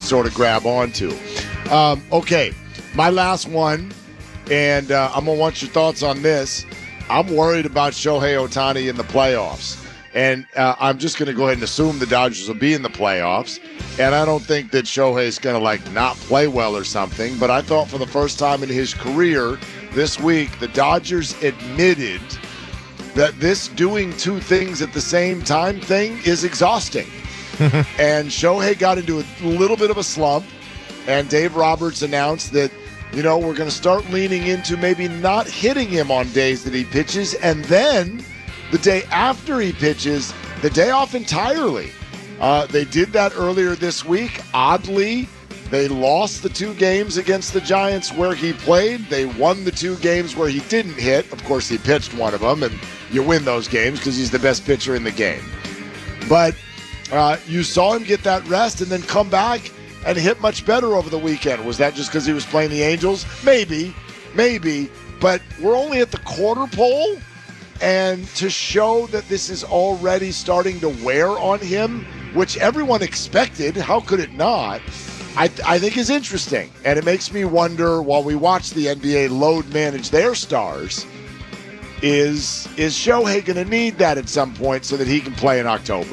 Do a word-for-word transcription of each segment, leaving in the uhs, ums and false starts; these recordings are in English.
sort of grab onto. Um, okay, my last one, and uh, I'm going to want your thoughts on this. I'm worried about Shohei Ohtani in the playoffs. And uh, I'm just going to go ahead and assume the Dodgers will be in the playoffs. And I don't think that Shohei's going to, like, not play well or something. But I thought for the first time in his career this week, the Dodgers admitted that this doing two things at the same time thing is exhausting. And Shohei got into a little bit of a slump. And Dave Roberts announced that, you know, we're going to start leaning into maybe not hitting him on days that he pitches. And then the day after he pitches, the day off entirely. Uh, they did that earlier this week. Oddly, they lost the two games against the Giants where he played. They won the two games where he didn't hit. Of course, he pitched one of them, and you win those games because he's the best pitcher in the game. But uh, you saw him get that rest and then come back and hit much better over the weekend. Was that just because he was playing the Angels? Maybe, maybe. But we're only at the quarter pole. And to show that this is already starting to wear on him, which everyone expected, how could it not, I, I think is interesting. And it makes me wonder, while we watch the N B A load manage their stars, is, is Shohei going to need that at some point so that he can play in October?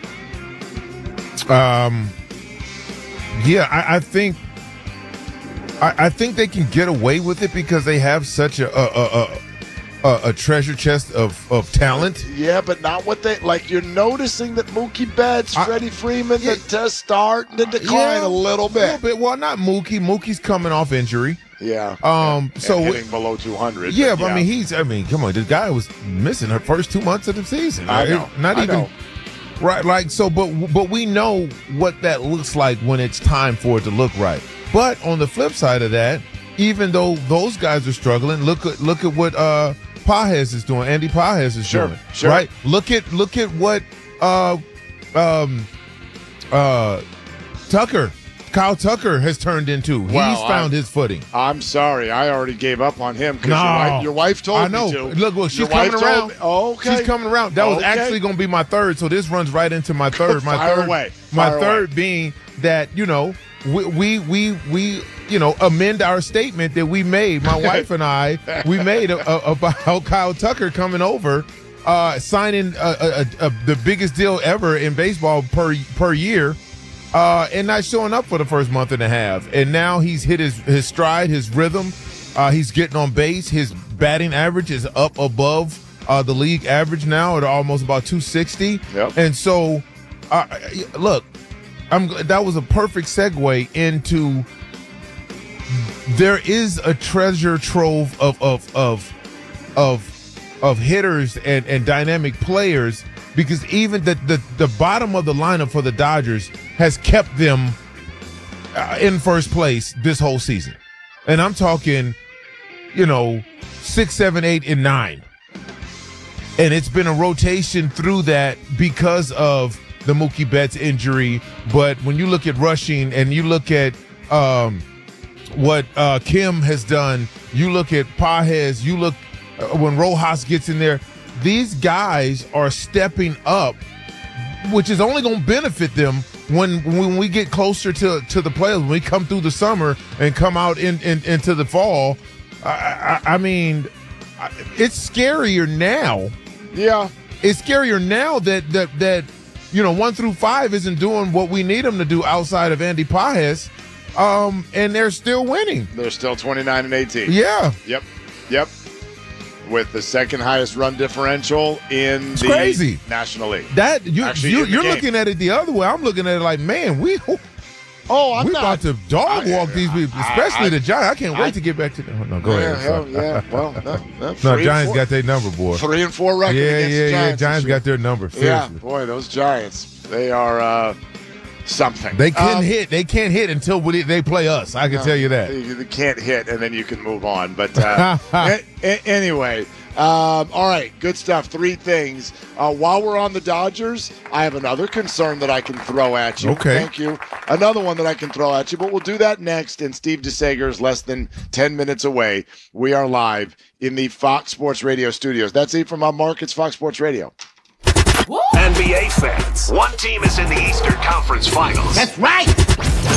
Um, yeah, I, I think I, I think they can get away with it because they have such a a, a, a A, a treasure chest of, of talent. Yeah, but not what they like. You're noticing that Mookie Betts, I, Freddie Freeman, yeah, to start and to decline yeah, a little bit. A little bit. Well, not Mookie. Mookie's coming off injury. Yeah. Um. And, so and hitting below two hundred. Yeah, but, but yeah. I mean, he's. I mean, come on. The guy was missing her first two months of the season. I Right? know. Not I even. know. Right. Like so, but but we know what that looks like when it's time for it to look right. But on the flip side of that, even though those guys are struggling, look at look at what uh. Pages is doing. Andy Pages is sure, doing. Sure. Right? Look at look at what uh um uh Tucker, Kyle Tucker has turned into. Well, He's found I'm, his footing. I'm sorry. I already gave up on him because No. your, wife, your wife told I know. me to. Look, well, she's your coming wife around. told me- oh, okay. She's coming around. That was Okay. actually going to be my third, so this runs right into my third. My Fire third, away. my Fire third away. being that, you know, we, we we we you know amend our statement that we made. My wife and I we made a, a, about Kyle Tucker coming over, uh, signing a, a, a, the biggest deal ever in baseball per per year. Uh, and not showing up for the first month and a half. And now he's hit his, his stride, his rhythm. Uh, he's getting on base. His batting average is up above uh, the league average now at almost about two sixty. Yep. And so, uh, look, I'm that was a perfect segue into there is a treasure trove of of of of, of hitters and, and dynamic players. Because even the, the, the bottom of the lineup for the Dodgers has kept them uh, in first place this whole season. And I'm talking, you know, six, seven, eight, and nine. And it's been a rotation through that because of the Mookie Betts injury. But when you look at rushing and you look at um, what uh, Kim has done, you look at Pages, you look uh, when Rojas gets in there, these guys are stepping up, which is only going to benefit them when when we get closer to, to the playoffs, when we come through the summer and come out in, in into the fall. I, I, I mean, it's scarier now. Yeah. It's scarier now that, that, that you know, one through five isn't doing what we need them to do outside of Andy Pages, um, and they're still winning. They're still twenty-nine and eighteen. Yeah. Yep. Yep. With the second highest run differential in It's the crazy. National League. That you, Actually, you in the you're game. looking at it the other way. I'm looking at it like, man, we Oh, I'm we not. about to dog walk I- these people, I- especially I- the Giants. I can't wait I- to get back to. Oh, no, go yeah, ahead. hell, Sorry. yeah. Well, no, no, No, three and Giants four- got their number, boy. Three and four record Yeah, against yeah, the yeah. Giants. Giants this year. got their number. Yeah, Seriously. boy, those Giants. They are uh, something. They couldn't Um, hit. They can't hit until we, they play us. I can no, tell you that. They, they can't hit, and then you can move on. But uh, a- a- anyway, um, all right, good stuff. Three things. Uh, while we're on the Dodgers, I have another concern that I can throw at you. Okay. Thank you. Another one that I can throw at you, but we'll do that next. And Steve DeSager is less than ten minutes away. We are live in the Fox Sports Radio studios. That's it from our markets, Fox Sports Radio. N B A fans, one team is in the Eastern Conference Finals. That's right.